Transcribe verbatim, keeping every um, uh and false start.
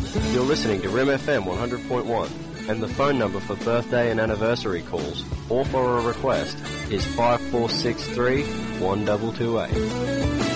You're listening to R I M F M one hundred point one, and the phone number for birthday and anniversary calls, or for a request, is five four six three, one two two eight.